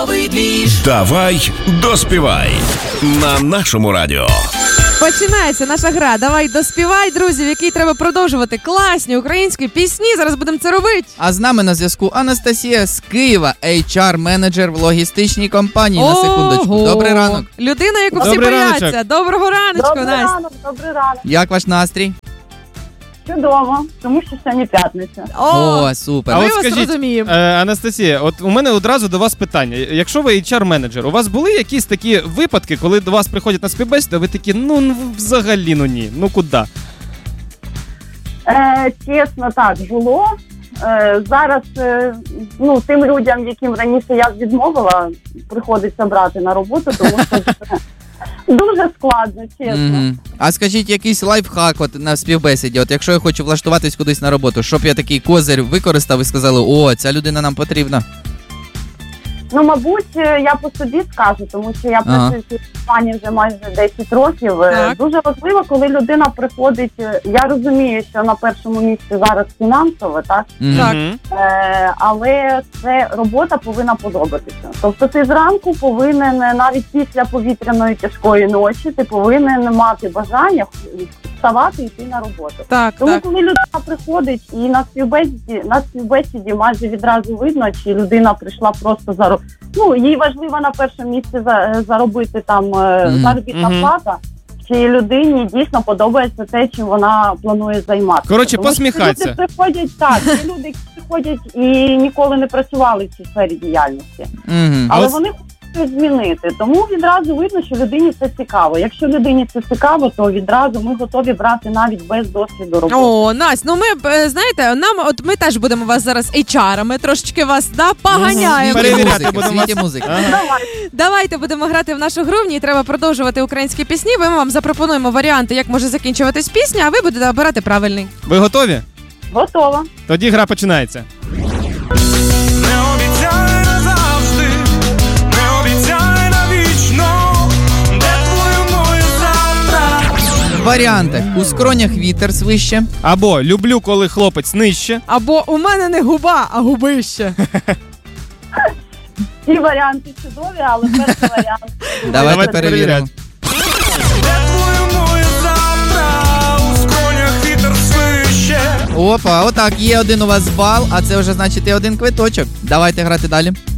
Давай доспівай на нашому радіо. Починається наша гра «Давай доспівай», друзі, в якій треба продовжувати класні українські пісні. Зараз будемо це робити. А з нами на зв'язку Анастасія з Києва, HR-менеджер в логістичній компанії. На секундочку. Добрий ранок. Людина, яку всі Добрий бояться. раночок. Доброго раночку, Настя. Добрий ранок. Як ваш настрій? Чудово, тому що сьогодні п'ятниця. О, супер. Ми от вас скажіть, розуміємо. Анастасія, от у мене одразу до вас питання. Якщо ви HR-менеджер, у вас були якісь такі випадки, коли до вас приходять на співбесіду, ви такі, взагалі, ні, куди? Чесно, так, було. Зараз тим людям, яким раніше я відмовила, приходиться брати на роботу, тому що дуже складно, чесно. А скажіть, якийсь лайфхак от на співбесіді, от якщо я хочу влаштуватись кудись на роботу, щоб я такий козир використав і сказали, о, ця людина нам потрібна? Мабуть, я по собі скажу, тому що я працюю в цій компанії вже майже 10 років. Так. Дуже важливо, коли людина приходить, я розумію, що на першому місці зараз фінансово, так? Так. Але це робота повинна подобатися. Тобто ти зранку повинен, навіть після повітряної тяжкої ночі, ти повинен мати бажання вставати і йти на роботу. Тому коли людина приходить і на співбесіді майже відразу видно, чи людина прийшла просто їй важливо на першому місці заробити там заробітна плата, чи людині дійсно подобається те, чим вона планує займатися. Коротше, посміхатися. Люди приходять, є люди, які приходять і ніколи не працювали в цій сфері діяльності. Але вони хочуть змінити. Тому відразу видно, що людині це цікаво. Якщо людині це цікаво, то відразу ми готові брати навіть без досвіду роботи. О, Настя, ми, знаєте, ми теж будемо вас зараз HR-ами, трошечки вас поганяємо. Перевіряти будемо. Музики. Давайте будемо грати в нашу гру, в ній треба продовжувати українські пісні. Ми вам запропонуємо варіанти, як може закінчуватись пісня, а ви будете обирати правильний. Ви готові? Готова. Тоді гра починається. Варіанти. У скронях вітер свище. Або люблю, коли хлопець нижче. Або у мене не губа, а губище. Ці варіанти чудові, але перший варіант. Давайте перевіримо. Опа, отак, є один у вас бал, а це вже значить і один квиточок. Давайте грати далі.